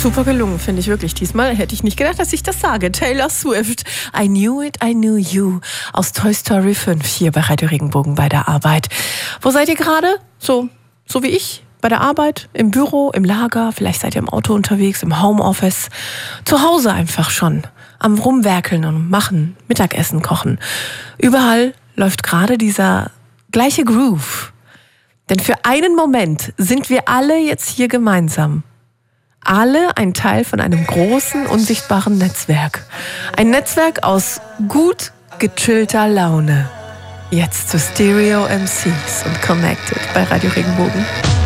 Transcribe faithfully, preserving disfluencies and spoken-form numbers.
Super gelungen, finde ich wirklich. Diesmal hätte ich nicht gedacht, dass ich das sage. Taylor Swift, I Knew It, I Knew You aus Toy Story fünf hier bei Radio Regenbogen bei der Arbeit. Wo seid ihr gerade? So, so wie ich? Bei der Arbeit, im Büro, im Lager, vielleicht seid ihr im Auto unterwegs, im Homeoffice. Zu Hause einfach schon. Am Rumwerkeln und Machen, Mittagessen kochen. Überall läuft gerade dieser gleiche Groove. Denn für einen Moment sind wir alle jetzt hier gemeinsam. Alle ein Teil von einem großen, unsichtbaren Netzwerk. Ein Netzwerk aus gut gechillter Laune. Jetzt zu Stereo M Cs und Connected bei Radio Regenbogen.